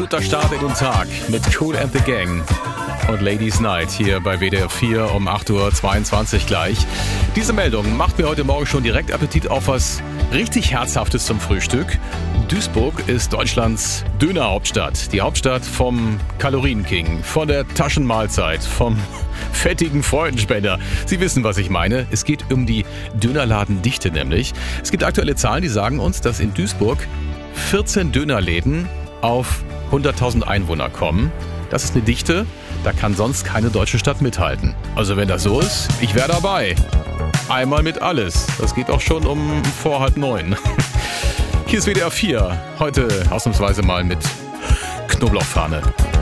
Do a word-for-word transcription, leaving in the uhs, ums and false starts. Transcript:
guter Start in den Tag mit Kool and the Gang und Ladies Night hier bei W D R vier um acht Uhr zweiundzwanzig gleich. Diese Meldung macht mir heute Morgen schon direkt Appetit auf was richtig Herzhaftes zum Frühstück. Duisburg ist Deutschlands Dönerhauptstadt. Die Hauptstadt vom Kalorienking, von der Taschenmahlzeit, vom fettigen Freudenspender. Sie wissen, was ich meine. Es geht um die Dönerladendichte nämlich. Es gibt aktuelle Zahlen, die sagen uns, dass in Duisburg vierzehn Dönerläden auf hunderttausend Einwohner kommen. Das ist eine Dichte, da kann sonst keine deutsche Stadt mithalten. Also wenn das so ist, ich wäre dabei. Einmal mit alles. Das geht auch schon um vor halb neun. Hier ist W D R vier. Heute ausnahmsweise mal mit Knoblauchfahne.